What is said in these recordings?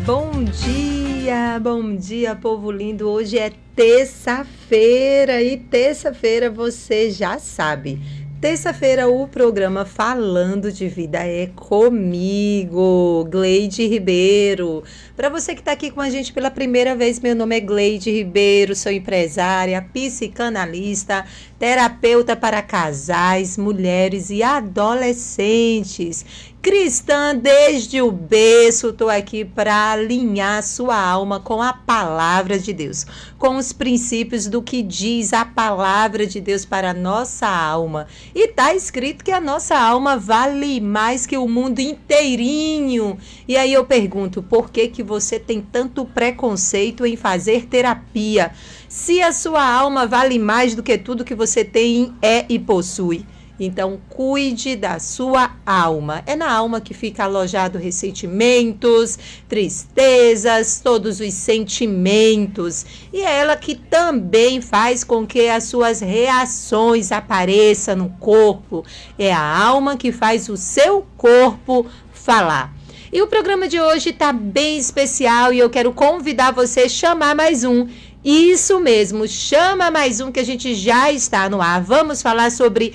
Bom dia, povo lindo. Hoje é terça-feira e terça-feira você já sabe. Terça-feira o programa Falando de Vida é comigo, Gleide Ribeiro. Para você que está aqui com a gente pela primeira vez, meu nome é Gleide Ribeiro, sou empresária, psicanalista, terapeuta para casais, mulheres e adolescentes. Cristã desde o berço, estou aqui para alinhar sua alma com a palavra de Deus, com os princípios do que diz a palavra de Deus para a nossa alma. E está escrito que a nossa alma vale mais que o mundo inteirinho. E aí eu pergunto, por que você tem tanto preconceito em fazer terapia? Se a sua alma vale mais do que tudo que você tem, e possui. Então, cuide da sua alma. É na alma que fica alojado ressentimentos, tristezas, todos os sentimentos. E é ela que também faz com que as suas reações apareçam no corpo. É a alma que faz o seu corpo falar. E o programa de hoje está bem especial e eu quero convidar você a chamar mais um. Isso mesmo, chama mais um que a gente já está no ar. Vamos falar sobre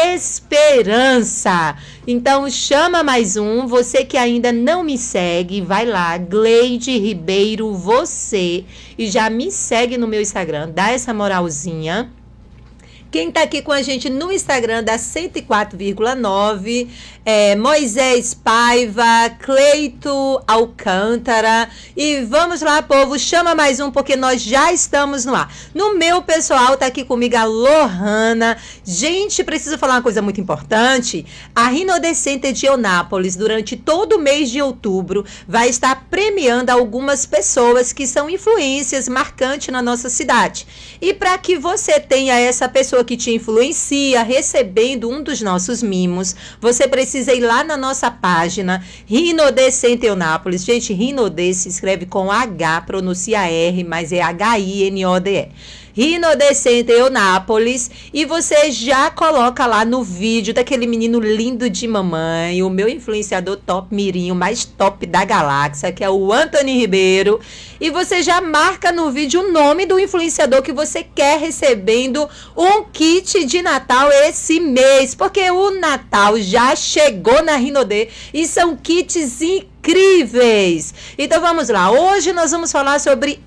esperança. Então chama mais um, você que ainda não me segue, vai lá, Gleide Ribeiro, você, e já me segue no meu Instagram, dá essa moralzinha. Quem está aqui com a gente no Instagram da 104,9 é Moisés Paiva, Cleito Alcântara. E vamos lá, povo, chama mais um, porque nós já estamos no ar. No meu pessoal, tá aqui comigo a Lohana. Gente, preciso falar uma coisa muito importante. A Rinodecente de Eunápolis, durante todo o mês de outubro, vai estar premiando algumas pessoas que são influências marcantes na nossa cidade. E para que você tenha essa pessoa que te influencia recebendo um dos nossos mimos, você precisa ir lá na nossa página Rinodecente Eunápolis. Gente, Rinode se escreve com H, pronuncia R, mas é H-I-N-O-D-E. Rinodecente Eunápolis, e você já coloca lá no vídeo daquele menino lindo de mamãe, o meu influenciador top mirim, o mais top da galáxia, que é o Antony Ribeiro, e você já marca no vídeo o nome do influenciador que você quer recebendo um kit de Natal esse mês, porque o Natal já chegou na Rinode e são kits incríveis. Então vamos lá, hoje nós vamos falar sobre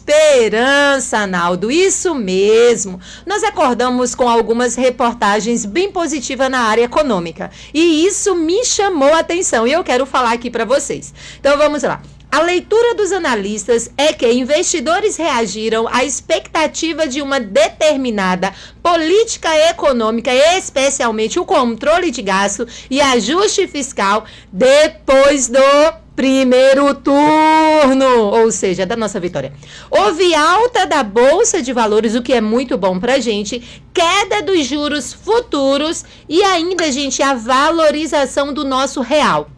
esperança, Naldo. Isso mesmo, nós acordamos com algumas reportagens bem positivas na área econômica e isso me chamou a atenção e eu quero falar aqui para vocês. Então vamos lá. A leitura dos analistas é que investidores reagiram à expectativa de uma determinada política econômica, especialmente o controle de gasto e ajuste fiscal, depois do primeiro turno, ou seja, da nossa vitória. Houve alta da Bolsa de Valores, o que é muito bom pra gente, queda dos juros futuros e ainda, gente, a valorização do nosso real.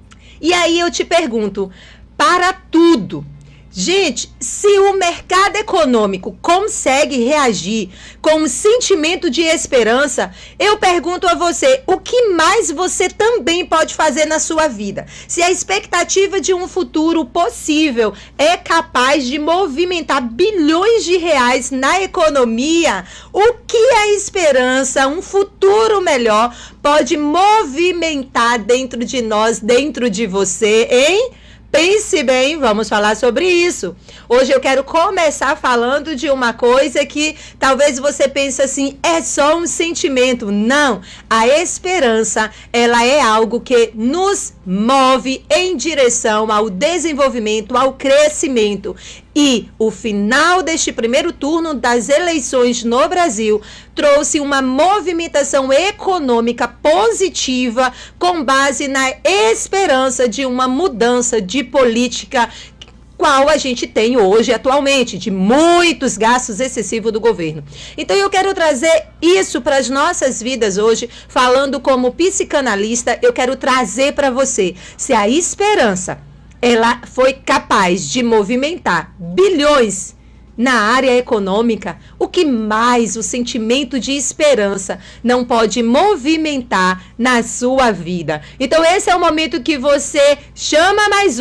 E aí eu te pergunto, para tudo. Gente, se o mercado econômico consegue reagir com um sentimento de esperança, eu pergunto a você, o que mais você também pode fazer na sua vida? Se a expectativa de um futuro possível é capaz de movimentar bilhões de reais na economia, o que a esperança, um futuro melhor, pode movimentar dentro de nós, dentro de você, hein? Pense bem, vamos falar sobre isso. Hoje eu quero começar falando de uma coisa que talvez você pense assim, é só um sentimento. Não, a esperança, ela é algo que nos move em direção ao desenvolvimento, ao crescimento. E o final deste primeiro turno das eleições no Brasil trouxe uma movimentação econômica positiva com base na esperança de uma mudança de política qual a gente tem hoje atualmente, de muitos gastos excessivos do governo. Então eu quero trazer isso para as nossas vidas hoje, falando como psicanalista, eu quero trazer para você, se a esperança ela foi capaz de movimentar bilhões na área econômica, o que mais o sentimento de esperança não pode movimentar na sua vida? Então esse é o momento que você chama mais um.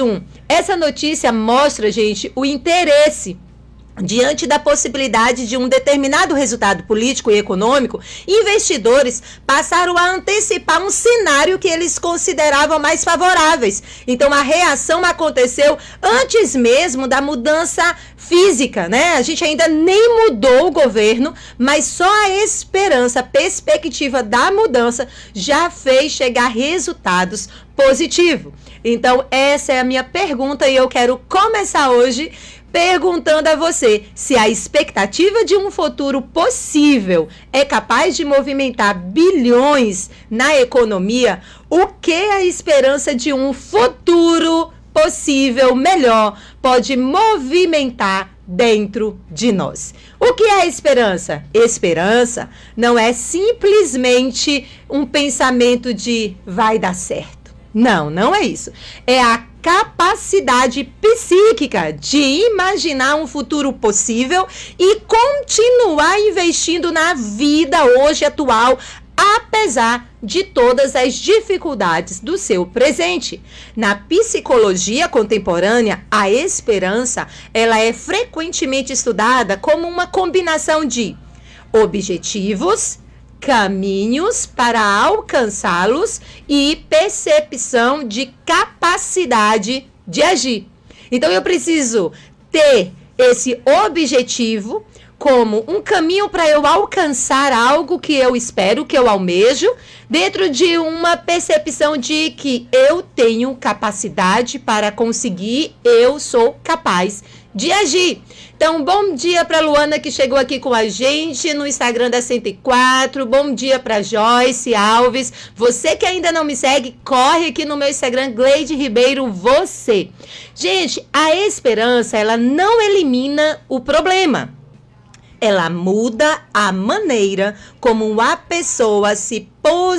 Essa notícia mostra, gente, o interesse diante da possibilidade de um determinado resultado político e econômico. Investidores passaram a antecipar um cenário que eles consideravam mais favoráveis. Então, a reação aconteceu antes mesmo da mudança física, né? A gente ainda nem mudou o governo, mas só a esperança, a perspectiva da mudança já fez chegar resultados positivos. Então, essa é a minha pergunta e eu quero começar hoje perguntando a você se a expectativa de um futuro possível é capaz de movimentar bilhões na economia. O que a esperança de um futuro possível melhor pode movimentar dentro de nós? O que é a esperança? Esperança não é simplesmente um pensamento de vai dar certo. Não, não é isso. É a capacidade psíquica de imaginar um futuro possível e continuar investindo na vida hoje atual, apesar de todas as dificuldades do seu presente. Na psicologia contemporânea, a esperança, ela é frequentemente estudada como uma combinação de objetivos, caminhos para alcançá-los e percepção de capacidade de agir. Então, eu preciso ter esse objetivo como um caminho para eu alcançar algo que eu espero, que eu almejo, dentro de uma percepção de que eu tenho capacidade para conseguir, eu sou capaz de agir. Então, bom dia para Luana, que chegou aqui com a gente no Instagram da 104. Bom dia para Joyce Alves. Você que ainda não me segue, corre aqui no meu Instagram, Gleide Ribeiro, você. Gente, a esperança, ela não elimina o problema. Ela muda a maneira como a pessoa se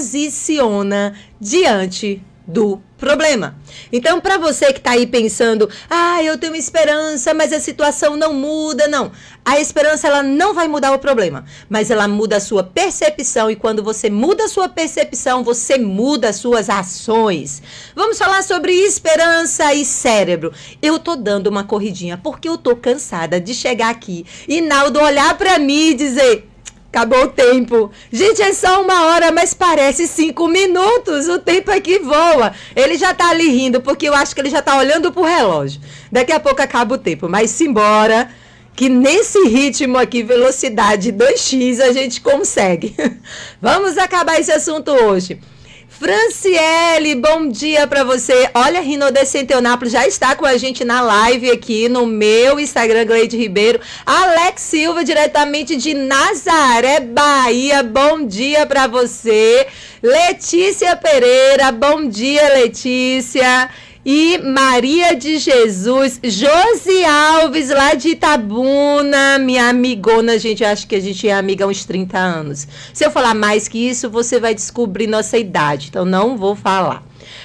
posiciona diante do problema. Então, para você que está aí pensando, eu tenho esperança, mas a situação não muda, não. A esperança, ela não vai mudar o problema, mas ela muda a sua percepção, e quando você muda a sua percepção, você muda as suas ações. Vamos falar sobre esperança e cérebro. Eu tô dando uma corridinha, porque eu tô cansada de chegar aqui e Naldo olhar para mim e dizer: acabou o tempo. Gente, é só 1 hora, mas parece 5 minutos. O tempo aqui voa. Ele já tá ali rindo, porque eu acho que ele já tá olhando pro relógio. Daqui a pouco acaba o tempo, mas simbora, que nesse ritmo aqui, velocidade 2x, a gente consegue. Vamos acabar esse assunto hoje. Franciele, bom dia para você. Olha, Rinode Centenápolis já está com a gente na live aqui no meu Instagram, Gleide Ribeiro. Alex Silva, diretamente de Nazaré, Bahia, bom dia para você. Letícia Pereira, bom dia, Letícia. E Maria de Jesus, Josi Alves, lá de Itabuna, minha amigona, gente, eu acho que a gente é amiga há uns 30 anos. Se eu falar mais que isso, você vai descobrir nossa idade, então não vou falar.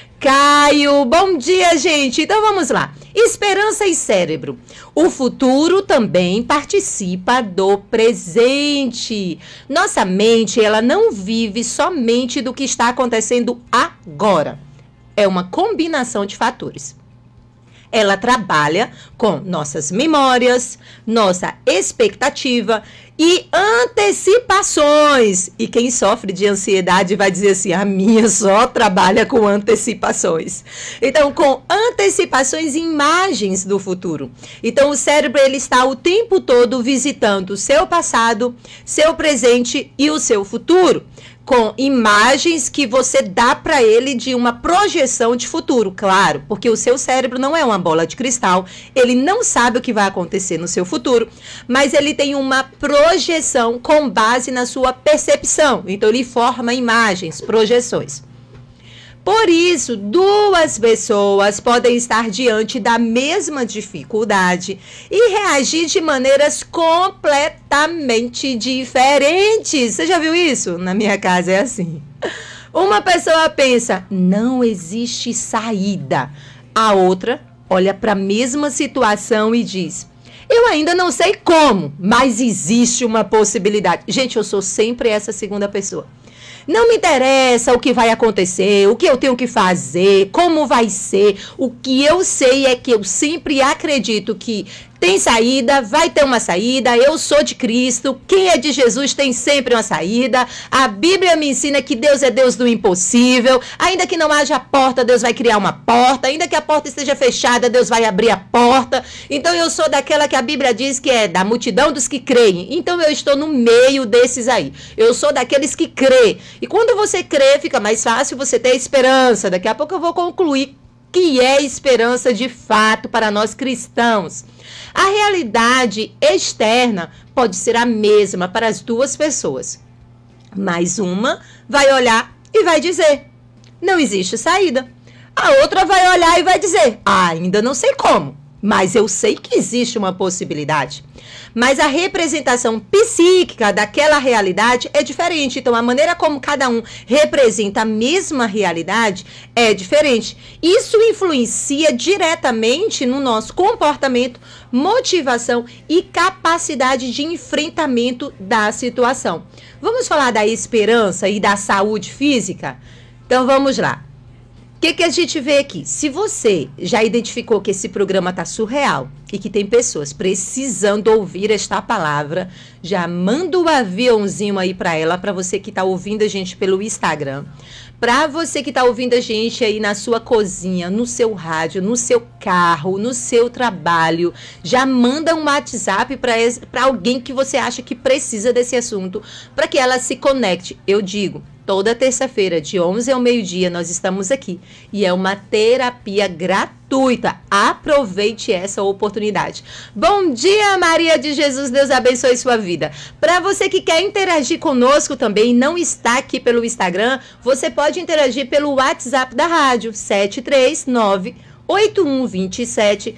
Caio, bom dia, gente. Então vamos lá. Esperança e cérebro. O futuro também participa do presente. Nossa mente, ela não vive somente do que está acontecendo agora. É uma combinação de fatores. Ela trabalha com nossas memórias, nossa expectativa e antecipações. E quem sofre de ansiedade vai dizer assim: a minha só trabalha com antecipações. Então, com antecipações e imagens do futuro. Então, o cérebro, ele está o tempo todo visitando o seu passado, seu presente e o seu futuro, com imagens que você dá para ele de uma projeção de futuro, claro, porque o seu cérebro não é uma bola de cristal, ele não sabe o que vai acontecer no seu futuro, mas ele tem uma projeção com base na sua percepção, então ele forma imagens, projeções. Por isso, 2 pessoas podem estar diante da mesma dificuldade e reagir de maneiras completamente diferentes. Você já viu isso? Na minha casa é assim. Uma pessoa pensa: não existe saída. A outra olha para a mesma situação e diz: eu ainda não sei como, mas existe uma possibilidade. Gente, eu sou sempre essa segunda pessoa. Não me interessa o que vai acontecer, o que eu tenho que fazer, como vai ser. O que eu sei é que eu sempre acredito que tem saída, vai ter uma saída, eu sou de Cristo, quem é de Jesus tem sempre uma saída. A Bíblia me ensina que Deus é Deus do impossível, ainda que não haja porta, Deus vai criar uma porta, ainda que a porta esteja fechada, Deus vai abrir a porta. Então eu sou daquela que a Bíblia diz que é da multidão dos que creem, então eu estou no meio desses aí. Eu sou daqueles que crê, e quando você crê, fica mais fácil você ter esperança. Daqui a pouco eu vou concluir que é esperança de fato para nós cristãos. A realidade externa pode ser a mesma para as duas pessoas, mas uma vai olhar e vai dizer, não existe saída. A outra vai olhar e vai dizer, ainda não sei como, mas eu sei que existe uma possibilidade. Mas a representação psíquica daquela realidade é diferente. Então, a maneira como cada um representa a mesma realidade é diferente. Isso influencia diretamente no nosso comportamento, motivação e capacidade de enfrentamento da situação. Vamos falar da esperança e da saúde física? Então, vamos lá. O que a gente vê aqui? Se você já identificou que esse programa está surreal e que tem pessoas precisando ouvir esta palavra, já manda um aviãozinho aí para ela, para você que está ouvindo a gente pelo Instagram, para você que está ouvindo a gente aí na sua cozinha, no seu rádio, no seu carro, no seu trabalho, já manda um WhatsApp para alguém que você acha que precisa desse assunto, para que ela se conecte. Eu digo, toda terça-feira, de 11 ao meio-dia, nós estamos aqui. E é uma terapia gratuita. Aproveite essa oportunidade. Bom dia, Maria de Jesus. Deus abençoe sua vida. Para você que quer interagir conosco também e não está aqui pelo Instagram, você pode interagir pelo WhatsApp da rádio, 739 8127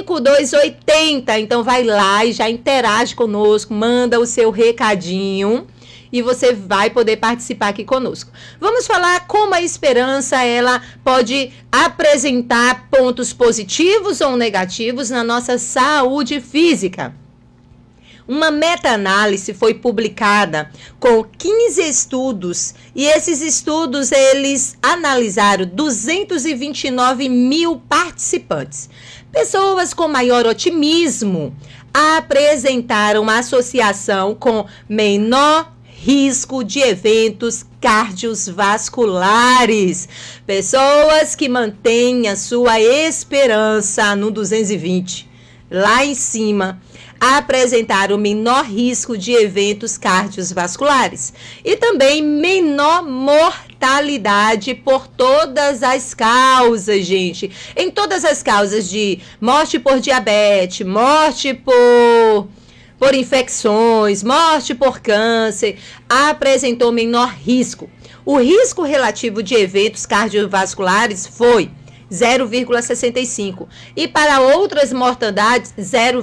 5280. Então vai lá e já interage conosco, manda o seu recadinho e você vai poder participar aqui conosco. Vamos falar como a esperança ela pode apresentar pontos positivos ou negativos na nossa saúde física. Uma meta-análise foi publicada com 15 estudos e esses estudos eles analisaram 229 mil participantes. Pessoas com maior otimismo apresentaram uma associação com menor risco de eventos cardiovasculares. Pessoas que mantêm a sua esperança no 220, lá em cima, apresentaram menor risco de eventos cardiovasculares e também menor mortalidade por todas as causas, gente. Em todas as causas de morte por diabetes, morte por infecções, morte por câncer, apresentou menor risco. O risco relativo de eventos cardiovasculares foi 0,65 e para outras mortandades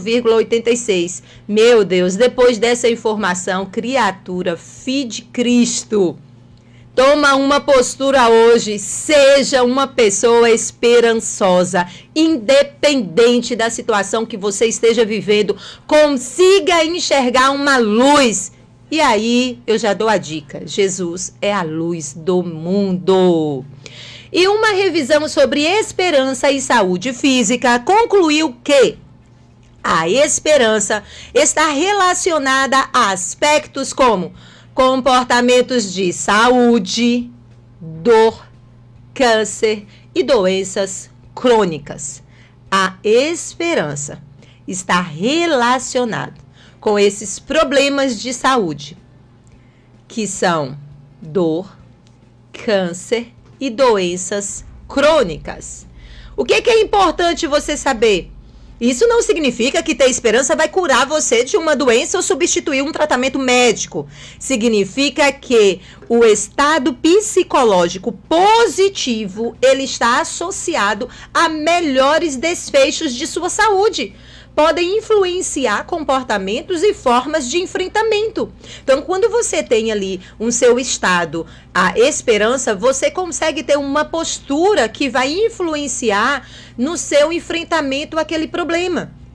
0,86. Meu Deus, depois dessa informação, criatura, filho de Cristo, toma uma postura hoje, seja uma pessoa esperançosa, independente da situação que você esteja vivendo, consiga enxergar uma luz. E aí, eu já dou a dica, Jesus é a luz do mundo. E uma revisão sobre esperança e saúde física concluiu que a esperança está relacionada a aspectos como comportamentos de saúde, dor, câncer e doenças crônicas. A esperança está relacionada com esses problemas de saúde, que são dor, câncer e doenças crônicas. O que é importante você saber? Isso não significa que ter esperança vai curar você de uma doença ou substituir um tratamento médico. Significa que o estado psicológico positivo, ele está associado a melhores desfechos de sua saúde. Podem influenciar comportamentos e formas de enfrentamento. Então, quando você tem ali um seu estado, a esperança, você consegue ter uma postura que vai influenciar no seu enfrentamento àquele problema.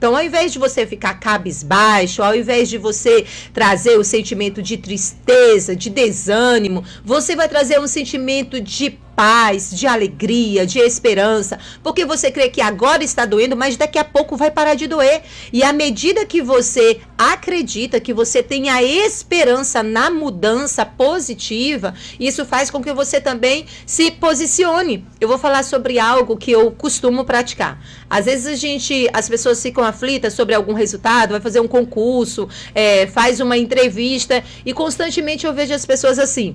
Então, ao invés de você ficar cabisbaixo, ao invés de você trazer o sentimento de tristeza, de desânimo, você vai trazer um sentimento de paz, de alegria, de esperança, porque você crê que agora está doendo, mas daqui a pouco vai parar de doer. E à medida que você acredita, que você tem a esperança na mudança positiva, isso faz com que você também se posicione. Eu vou falar sobre algo que eu costumo praticar. Às vezes as pessoas ficam aflitas sobre algum resultado, vai fazer um concurso, faz uma entrevista e constantemente eu vejo as pessoas assim: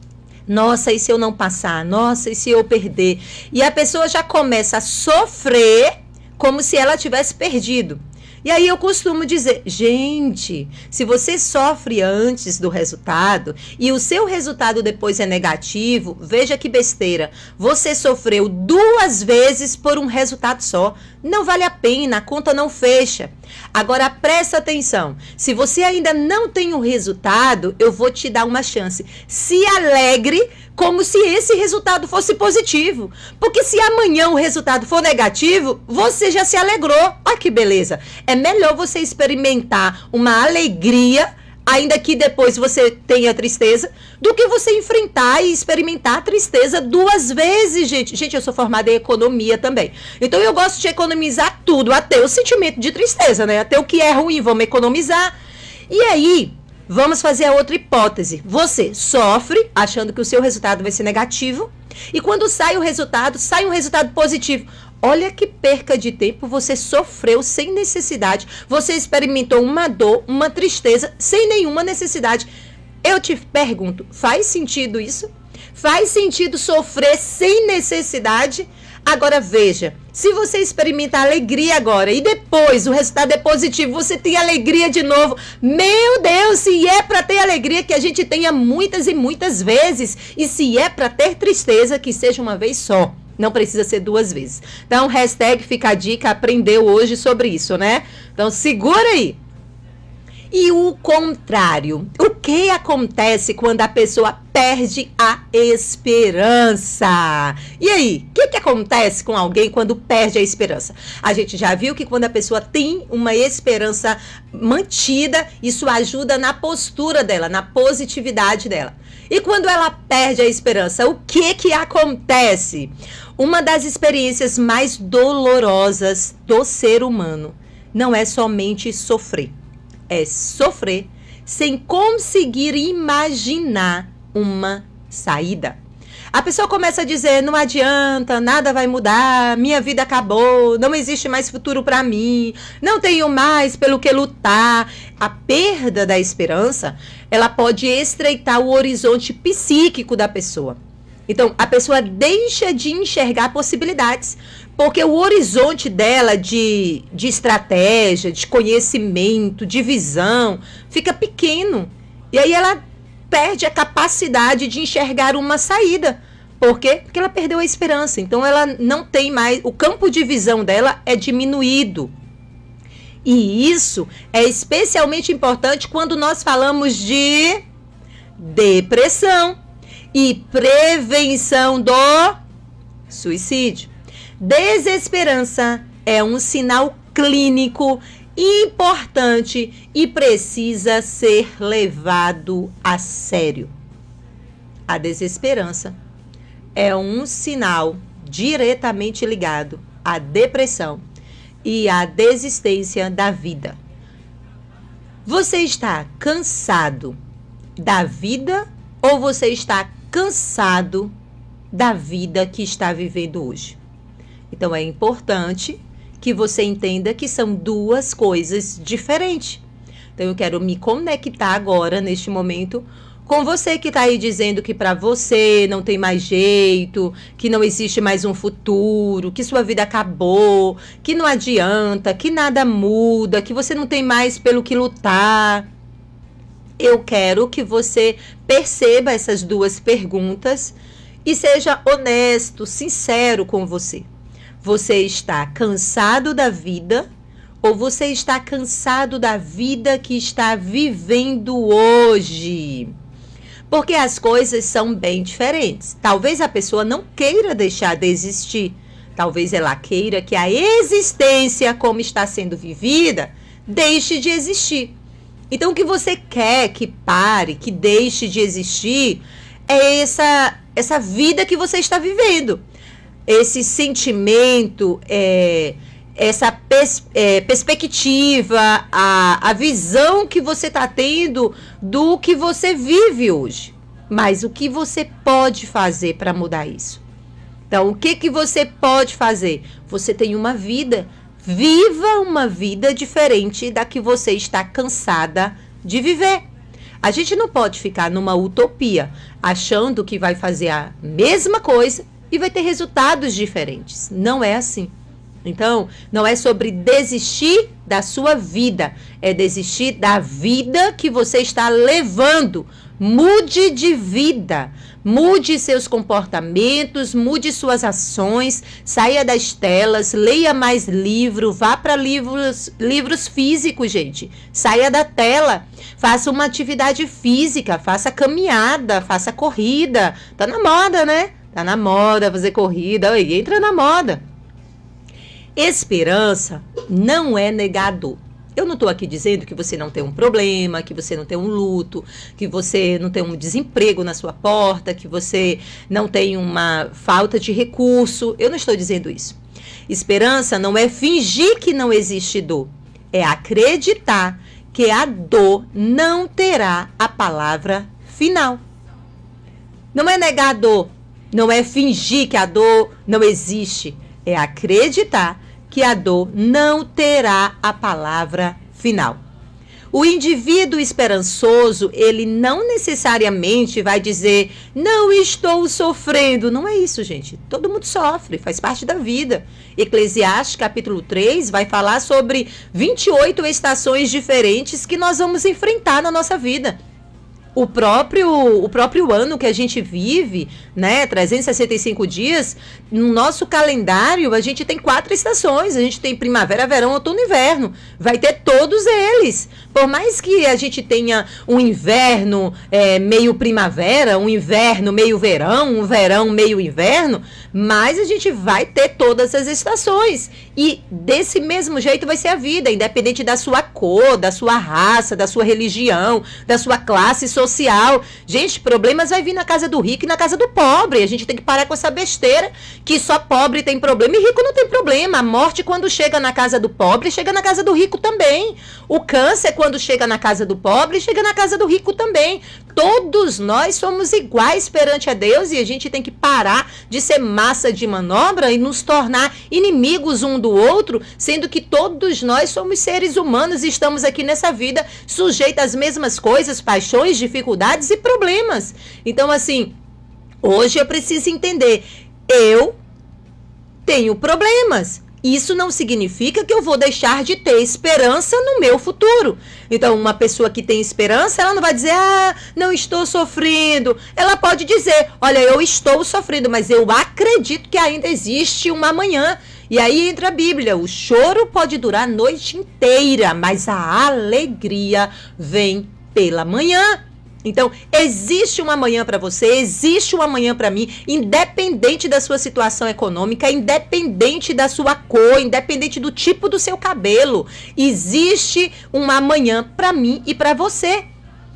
nossa, e se eu não passar? Nossa, e se eu perder? E a pessoa já começa a sofrer como se ela tivesse perdido. E aí eu costumo dizer, gente, se você sofre antes do resultado e o seu resultado depois é negativo, veja que besteira. Você sofreu 2 vezes por um resultado só. Não vale a pena, a conta não fecha. Agora presta atenção, se você ainda não tem um resultado, eu vou te dar uma chance. Se alegre como se esse resultado fosse positivo. Porque se amanhã o resultado for negativo, você já se alegrou. Olha que beleza. É melhor você experimentar uma alegria, ainda que depois você tenha tristeza, do que você enfrentar e experimentar a tristeza 2 vezes, gente. Gente, eu sou formada em economia também. Então eu gosto de economizar tudo, até o sentimento de tristeza, né? Até o que é ruim, vamos economizar. E aí, vamos fazer a outra hipótese. Você sofre achando que o seu resultado vai ser negativo e quando sai um resultado positivo. Olha que perca de tempo, você sofreu sem necessidade. Você experimentou uma dor, uma tristeza sem nenhuma necessidade. Eu te pergunto, faz sentido isso? Faz sentido sofrer sem necessidade? Agora veja, se você experimenta alegria agora e depois o resultado é positivo, você tem alegria de novo. Meu Deus, se é para ter alegria, que a gente tenha muitas e muitas vezes. E se é para ter tristeza, que seja uma vez só. Não precisa ser 2 vezes. Então, hashtag fica a dica, aprendeu hoje sobre isso, né? Então, segura aí. E o contrário, o que acontece quando a pessoa perde a esperança? E aí, o que acontece com alguém quando perde a esperança? A gente já viu que quando a pessoa tem uma esperança mantida, isso ajuda na postura dela, na positividade dela. E quando ela perde a esperança, o que acontece? Uma das experiências mais dolorosas do ser humano não é somente sofrer. É sofrer sem conseguir imaginar uma saída. A pessoa começa a dizer, não adianta, nada vai mudar, minha vida acabou, não existe mais futuro para mim, não tenho mais pelo que lutar. A perda da esperança, ela pode estreitar o horizonte psíquico da pessoa. Então, a pessoa deixa de enxergar possibilidades, porque o horizonte dela de estratégia, de conhecimento, de visão, fica pequeno. E aí ela perde a capacidade de enxergar uma saída. Por quê? Porque ela perdeu a esperança. Então, ela não tem mais... O campo de visão dela é diminuído. E isso é especialmente importante quando nós falamos de depressão e prevenção do suicídio. Desesperança é um sinal clínico importante e precisa ser levado a sério. A desesperança é um sinal diretamente ligado à depressão e à desistência da vida. Você está cansado da vida ou você está cansado da vida que está vivendo hoje? Então, é importante que você entenda que são 2 coisas diferentes. Então, eu quero me conectar agora, neste momento, com você que está aí dizendo que para você não tem mais jeito, que não existe mais um futuro, que sua vida acabou, que não adianta, que nada muda, que você não tem mais pelo que lutar. Eu quero que você perceba essas 2 perguntas e seja honesto, sincero com você. Você está cansado da vida ou você está cansado da vida que está vivendo hoje? Porque as coisas são bem diferentes. Talvez a pessoa não queira deixar de existir. Talvez ela queira que a existência como está sendo vivida deixe de existir. Então, o que você quer que pare, que deixe de existir, é essa vida que você está vivendo. Esse sentimento, essa perspectiva, a visão que você está tendo do que você vive hoje. Mas o que você pode fazer para mudar isso? Então, o que você pode fazer? Você tem uma vida. Viva uma vida diferente da que você está cansada de viver. A gente não pode ficar numa utopia, achando que vai fazer a mesma coisa e vai ter resultados diferentes. Não é assim. Então, não é sobre desistir da sua vida, é desistir da vida que você está levando. Mude de vida, mude seus comportamentos, mude suas ações, saia das telas, leia mais livro, vá para livros físicos, gente. Saia da tela, faça uma atividade física, faça caminhada, faça corrida. Tá na moda, né? Tá na moda fazer corrida, oi, entra na moda. Esperança não é negar dor. Eu não estou aqui dizendo que você não tem um problema, que você não tem um luto, que você não tem um desemprego na sua porta, que você não tem uma falta de recurso. Eu não estou dizendo isso. Esperança não é fingir que não existe dor. É acreditar que a dor não terá a palavra final. Não é negar a dor. Não é fingir que a dor não existe. É acreditar que a dor não terá a palavra final. O indivíduo esperançoso, ele não necessariamente vai dizer, não estou sofrendo. Não é isso, gente. Todo mundo sofre, faz parte da vida. Eclesiastes, capítulo 3, vai falar sobre 28 estações diferentes que nós vamos enfrentar na nossa vida. O próprio ano que a gente vive, né, 365 dias, no nosso calendário a gente tem 4 estações, a gente tem primavera, verão, outono e inverno, vai ter todos eles. Por mais que a gente tenha um inverno meio primavera, um inverno meio verão, um verão meio inverno, mas a gente vai ter todas as estações. E desse mesmo jeito vai ser a vida, independente da sua cor, da sua raça, da sua religião, da sua classe social. Gente, problemas vai vir na casa do rico e na casa do pobre. A gente tem que parar com essa besteira que só pobre tem problema e rico não tem problema. A morte, quando chega na casa do pobre, chega na casa do rico também. O câncer, quando chega na casa do pobre, chega na casa do rico também. Todos nós somos iguais perante a Deus e a gente tem que parar de ser massa de manobra e nos tornar inimigos um do outro, sendo que todos nós somos seres humanos e estamos aqui nessa vida sujeitos às mesmas coisas, paixões, dificuldades e problemas. Então, assim, hoje eu preciso entender, eu tenho problemas. Isso não significa que eu vou deixar de ter esperança no meu futuro. Então, uma pessoa que tem esperança, ela não vai dizer, não estou sofrendo. Ela pode dizer, olha, eu estou sofrendo, mas eu acredito que ainda existe um amanhã. E aí entra a Bíblia, o choro pode durar a noite inteira, mas a alegria vem pela manhã. Então, existe um amanhã para você, existe um amanhã para mim, independente da sua situação econômica, independente da sua cor, independente do tipo do seu cabelo. Existe um amanhã para mim e para você.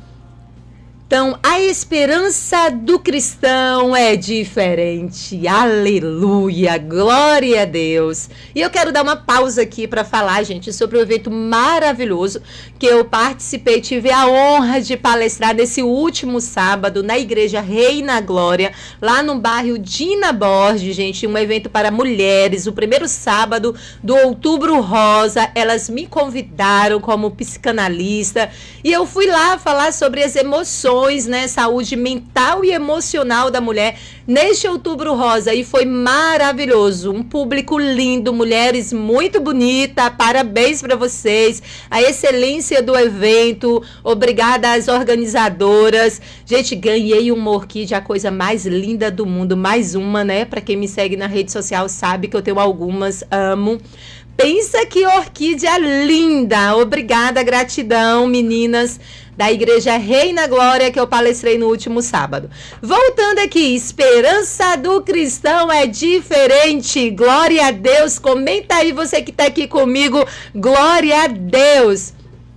Então, a esperança do cristão é diferente. Aleluia, glória a Deus. E eu quero dar uma pausa aqui para falar, gente, sobre o evento maravilhoso que eu participei, tive a honra de palestrar nesse último sábado na Igreja Reina Glória, lá no bairro Dina Borges, gente, um evento para mulheres, o primeiro sábado do Outubro Rosa. Elas me convidaram como psicanalista e eu fui lá falar sobre as emoções, né, saúde mental e emocional da mulher neste Outubro Rosa, e foi maravilhoso, um público lindo, mulheres muito bonitas, parabéns para vocês, a excelência do evento, obrigada às organizadoras, gente, ganhei uma orquídea, a coisa mais linda do mundo, mais uma, né, para quem me segue na rede social sabe que eu tenho algumas, amo. Pensa que orquídea linda, obrigada, gratidão, meninas. da Igreja Reina Glória, que eu palestrei no último sábado. Voltando aqui, esperança do cristão é diferente. Glória a Deus. Comenta aí você que está aqui comigo. Glória a Deus.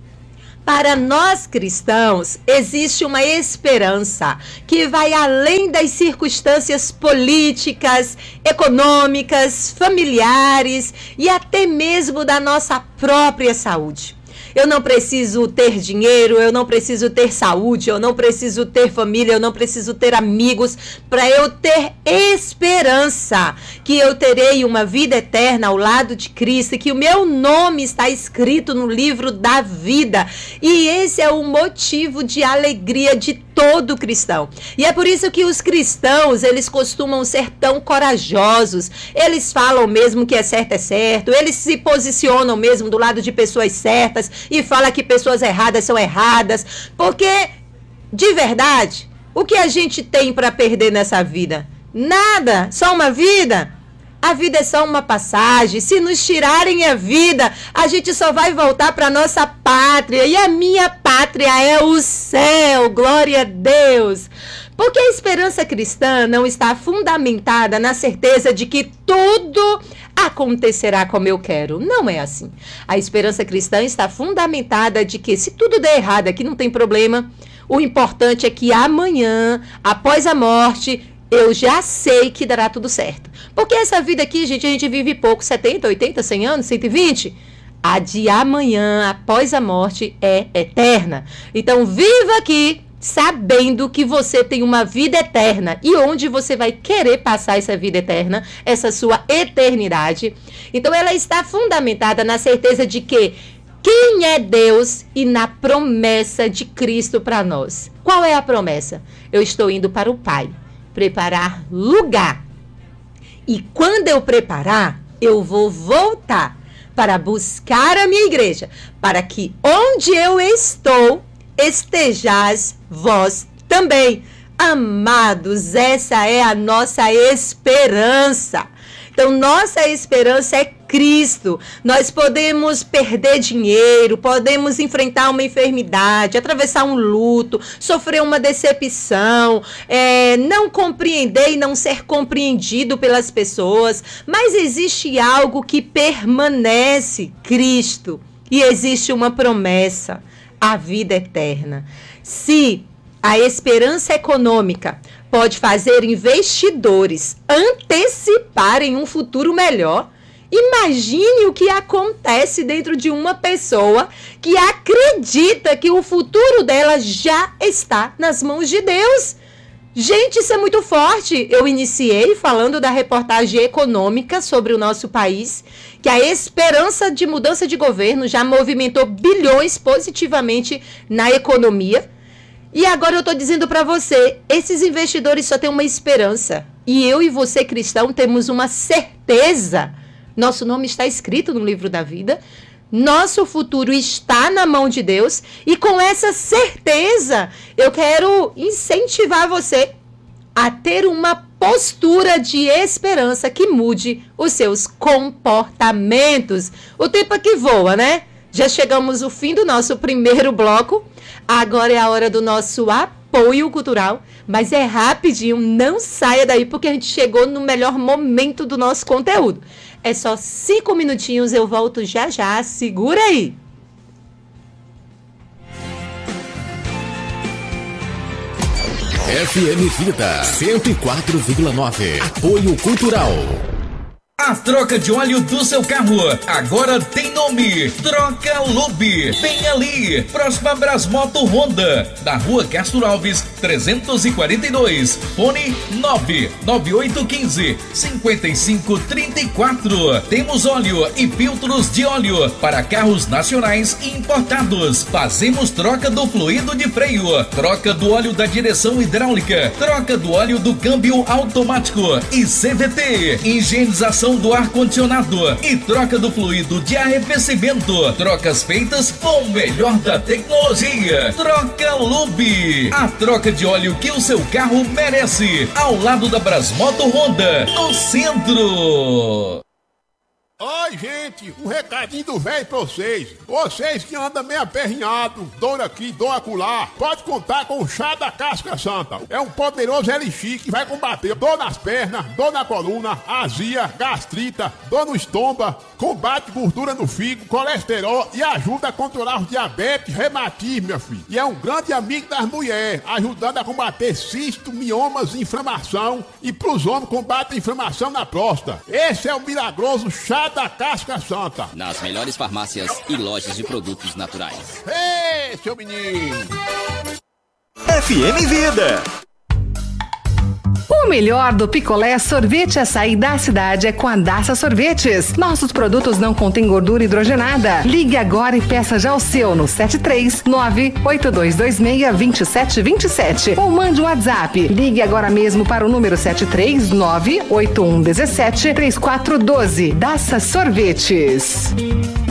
Para nós cristãos, existe uma esperança que vai além das circunstâncias políticas, econômicas, familiares e até mesmo da nossa própria saúde. Eu não preciso ter dinheiro, eu não preciso ter saúde, eu não preciso ter família, eu não preciso ter amigos para eu ter esperança que eu terei uma vida eterna ao lado de Cristo e que o meu nome está escrito no livro da vida. E esse é o motivo de alegria de todo cristão. E é por isso que os cristãos, eles costumam ser tão corajosos. Eles falam mesmo que é certo, eles se posicionam mesmo do lado de pessoas certas e falam que pessoas erradas são erradas, porque, de verdade, o que a gente tem para perder nessa vida? Nada, só uma vida. A vida é só uma passagem. Se nos tirarem a vida, a gente só vai voltar para nossa pátria. E a minha pátria é o céu. Glória a Deus. Porque a esperança cristã não está fundamentada na certeza de que tudo acontecerá como eu quero. Não é assim. A esperança cristã está fundamentada de que se tudo der errado aqui não tem problema. O importante é que amanhã, após a morte, eu já sei que dará tudo certo. Porque essa vida aqui, gente, a gente vive pouco, 70, 80, 100 anos, 120. A de amanhã, após a morte, é eterna. Então, viva aqui sabendo que você tem uma vida eterna. E onde você vai querer passar essa vida eterna, essa sua eternidade. Então, ela está fundamentada na certeza de que quem é Deus e na promessa de Cristo para nós. Qual é a promessa? Eu estou indo para o Pai preparar lugar. E quando eu preparar, eu vou voltar para buscar a minha igreja, para que onde eu estou, estejais vós também. Amados, essa é a nossa esperança. Então, nossa esperança é Cristo. Nós podemos perder dinheiro, podemos enfrentar uma enfermidade, atravessar um luto, sofrer uma decepção, não compreender e não ser compreendido pelas pessoas, mas existe algo que permanece, Cristo, e existe uma promessa, a vida eterna. Se a esperança econômica pode fazer investidores anteciparem um futuro melhor, imagine o que acontece dentro de uma pessoa que acredita que o futuro dela já está nas mãos de Deus. Gente, isso é muito forte. Eu iniciei falando da reportagem econômica sobre o nosso país, que a esperança de mudança de governo já movimentou bilhões positivamente na economia. E agora eu estou dizendo para você, esses investidores só têm uma esperança. E eu e você, cristão, temos uma certeza. Nosso nome está escrito no livro da vida. Nosso futuro está na mão de Deus. E com essa certeza, eu quero incentivar você a ter uma postura de esperança que mude os seus comportamentos. O tempo aqui voa, né? Já chegamos ao fim do nosso primeiro bloco. Agora é a hora do nosso apoio cultural, mas é rapidinho, não saia daí porque a gente chegou no melhor momento do nosso conteúdo. É só 5 minutinhos, eu volto já já, segura aí. FM Vida 104,9. Apoio cultural. A troca de óleo do seu carro agora tem nome: Troca Lube. Bem ali, próxima Brasmoto Honda, na Rua Castro Alves 342. Fone 99815-5534. Temos óleo e filtros de óleo para carros nacionais e importados. Fazemos troca do fluido de freio, troca do óleo da direção hidráulica, troca do óleo do câmbio automático e CVT, higienização do ar-condicionado e troca do fluido de arrefecimento. Trocas feitas com o melhor da tecnologia. Troca Lube. A troca de óleo que o seu carro merece. Ao lado da Brasmoto Honda, no centro. Oi, gente, um recadinho do velho pra vocês. Vocês que andam meio aperrinhado, dor aqui, dor acolá, pode contar com o chá da casca santa. É um poderoso elixir que vai combater dor nas pernas, dor na coluna, azia, gastrita, dor no estômago, combate gordura no fígado, colesterol e ajuda a controlar os diabetes, reumatismo, meu filho. E é um grande amigo das mulheres, ajudando a combater cisto, miomas, inflamação e pros homens combate a inflamação na próstata. Esse é o milagroso chá da casca santa. Nas melhores farmácias e lojas de produtos naturais. Ei, seu menino! FM Vida. O melhor do picolé, sorvete e açaí da cidade é com a Daça Sorvetes. Nossos produtos não contêm gordura hidrogenada. Ligue agora e peça já o seu no 739-8226-2727 ou mande um WhatsApp. Ligue agora mesmo para o número 739-8117-3412. Daça Sorvetes.